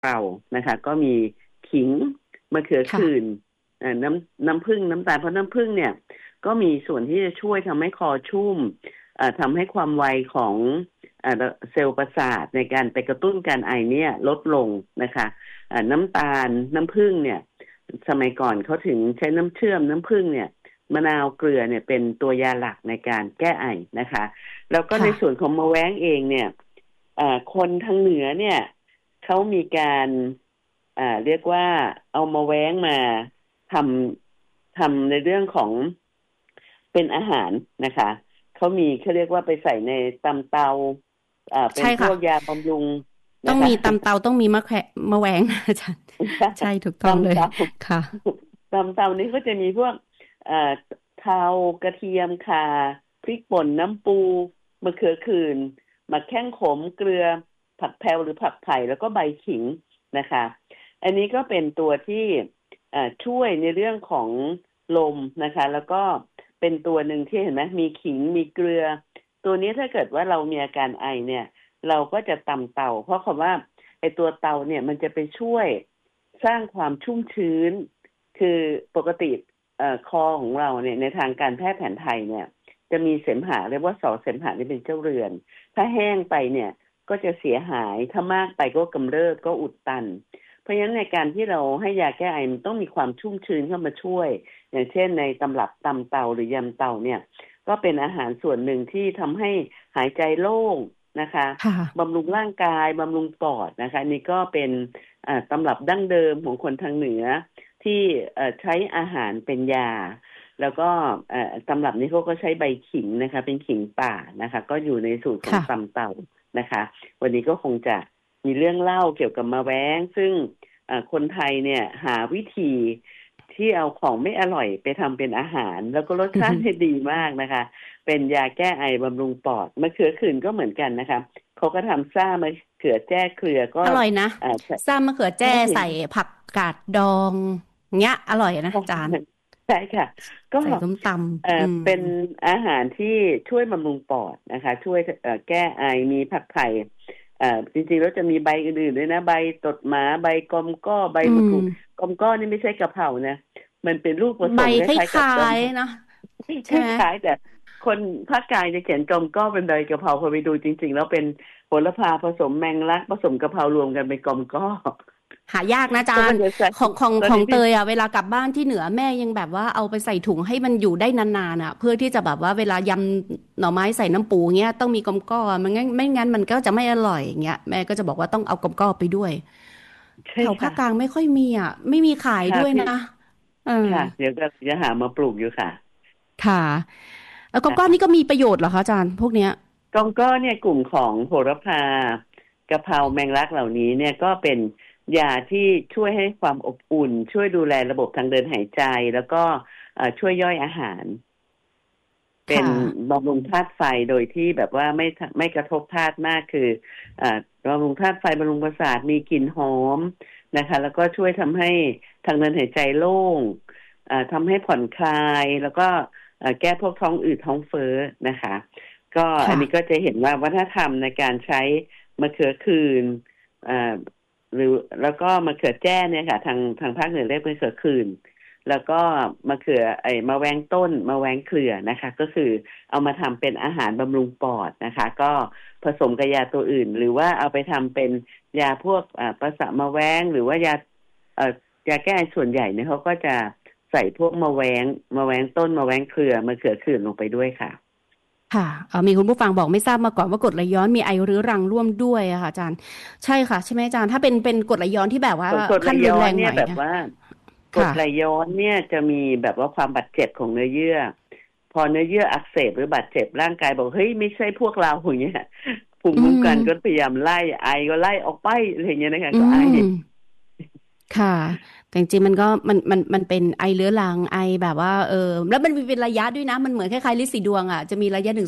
เรานะคะก็มีขิงมะเขือขื่นน้ำผึ้งน้ำตาลเพราะน้ำผึ้งเนี่ยก็มีส่วนที่จะช่วยทำให้คอชุ่มทำให้ความไวของเซลล์ประสาทในการไปกระตุ้นการไอเนี่ยลดลงนะคะน้ำตาลน้ำผึ้งเนี่ยสมัยก่อนเขาถึงใช้น้ำเชื่อมน้ำผึ้งเนี่ยมะนาวเกลือเนี่ยเป็นตัวยาหลักในการแก้ไอนะคะแล้วก็ในส่วนของมะแว้งเองเนี่ยคนทางเหนือเนี่ยเขามีการเรียกว่าเอามะแว้งมาทำในเรื่องของเป็นอาหารนะคะเขาเรียกว่าไปใส่ในตำเตาเป็นพวกยาบำรุงต้องมีตำเตาต้องมีมะแว้งอาจารย์ใช่ถูกต้องเลยค่ะตำเตานี้ก็จะมีพวกเทากระเทียมข่าพริกป่นน้ำปูมะเขือขื่นมะแข้งขมเกลือผักแพรวหรือผักไผ่แล้วก็ใบขิงนะคะอันนี้ก็เป็นตัวที่ช่วยในเรื่องของลมนะคะแล้วก็เป็นตัวหนึ่งที่เห็นไหมมีขิงมีเกลือตัวนี้ถ้าเกิดว่าเรามีอาการไอเนี่ยเราก็จะตำเตาเพราะคำว่าไอตัวเตาเนี่ยมันจะไปช่วยสร้างความชุ่มชื้นคือปกติคอของเราเนี่ยในทางการแพทย์แผนไทยเนี่ยจะมีเสมหะเรียกว่าสอเสมหะนี่เป็นเจ้าเรือนถ้าแห้งไปเนี่ยก็จะเสียหายถ้ามากไปก็กำเริบก็อุดตันเพราะฉะนั้นในการที่เราให้ยาแก้ไอมันต้องมีความชุ่มชื้นเข้ามาช่วยอย่างเช่นในตำรับตำเตาหรือยำเตาเนี่ยก็เป็นอาหารส่วนหนึ่งที่ทำให้หายใจโล่งนะคะบำรุงร่างกายบำรุงปอดนะคะนี่ก็เป็นตำรับดั้งเดิมของคนทางเหนือที่ใช้อาหารเป็นยาแล้วก็ตำรับนี้เขาก็ใช้ใบขิงนะคะเป็นขิงป่านะคะก็อยู่ในสูตรของตำเตานะคะวันนี้ก็คงจะมีเรื่องเล่าเกี่ยวกับมะแว้งซึ่งคนไทยเนี่ยหาวิธีที่เอาของไม่อร่อยไปทำเป็นอาหารแล้วก็รสชาติดีมากนะคะเป็นยาแก้ไอบำรุงปอดมะเขือขื่นก็เหมือนกันนะคะเขาก็ทำซ่ามะเขือแจ้เครือก็อร่อยนะซ่ามะเขือแจ้ใส่ผักกาดดองเงี้ยอร่อยนะอาจารย์ใช่ค่ะก็ใส่ส้มตำเป็นอาหารที่ช่วยบำรุงปอดนะคะช่วยแก้ไอมีผักไผ่จริงๆแล้วจะมีใบอื่นๆด้วยนะใบตดหมาใบกอมก้อใบมะกรูดกอมก้อนี่ไม่ใช่กะเพรานะมันเป็นลูกผสมใบคล้ายๆนะใช่คล้ายแต่คนภาคกลางจะเขียนกอมก้อเป็นใบกะเพราพอไปดูจริงๆแล้วเป็นโหระพาผสมแมงลักผสมกะเพรารวมกันเป็นกอมก้อหายากนะอาจารย์ของเตยอ่ะเวลากลับบ้านที่เหนือแม่ยังแบบว่าเอาไปใส่ถุงให้มันอยู่ได้นานๆอ่ะเพื่อที่จะแบบว่าเวลายำหน่อไม้ใส่น้ำปูเงี้ยต้องมีกอมก้อมันไม่งั้นมันก็จะไม่อร่อยเงี้ยแม่ก็จะบอกว่าต้องเอากอมก้อไปด้วยแถวภาคกลางไม่ค่อยมีอ่ะไม่มีขายด้วยนะค่ะเดี๋ยวจะหามาปลูกอยู่ค่ะค่ะแล้วกอมก้อนี่ก็มีประโยชน์เหรอคะอาจารย์พวกเนี้ยกอมก้อเนี่ยกลุ่มของโหระพากะเพราแมงลักเหล่านี้เนี่ยก็เป็นยาที่ช่วยให้ความอบอุ่นช่วยดูแลระบบทางเดินหายใจแล้วก็ช่วยย่อยอาหารเป็นบำรุงธาตุไฟโดยที่แบบว่าไม่กระทบธาตุมากคือบำรุงธาตุไฟบำรุงประสาทมีกลิ่นหอมนะคะแล้วก็ช่วยทำให้ทางเดินหายใจโล่งทำให้ผ่อนคลายแล้วก็แก้พวกท้องอืดท้องเฟ้อนะคะก็อันนี้ก็จะเห็นว่าวัฒนธรรมในการใช้มะเขือขื่นหรือแล้วก็มะเขือแจ้เนี่ยค่ะทางภาคเหนือเรียกมะเขือขื่นแล้วก็มะเขือมะแว้งต้นมะแว้งเครือนะคะก็คือเอามาทำเป็นอาหารบำรุงปอดนะคะก็ผสมกับยาตัวอื่นหรือว่าเอาไปทำเป็นยาพวกประสาทมะแว้งหรือว่ายาแก้ไอส่วนใหญ่เนี่ยเขาก็จะใส่พวกมะแว้งต้นมะแว้งเครือมะเขือขื่นลงไปด้วยค่ะค่ะมีคุณผู้ฟังบอกไม่ทราบมาก่อนว่ากรดไหลย้อนมีไอเรื้อรังร่วมด้วยอะค่ะอาจารย์ใช่ค่ะใช่ไหมอาจารย์ถ้าเป็นกรดไหลย้อนที่แบบว่าขั้นรุนแรงหน่อยแบบว่ากรดไหลย้อนเนี่ยจะมีแบบว่าความบาดเจ็บของเนื้อเยื่อพอเนื้อเยื่ออักเสบหรือบาดเจ็บร่างกายบอกเฮ้ยไม่ใช่พวกเราอย่างเงี้ยภูมิคุ้มกันก็พยายามไล่ไอก็ไล่ออกไปอะไรอย่างเงี้ยนะคะก็ไอค่ะแต่จริงๆมันเป็นไอเรื้อรังไอแบบว่าแล้วมันเป็นระยะด้วยนะมันเหมือนคล้ายๆลินสีดวงอ่ะจะมีระยะ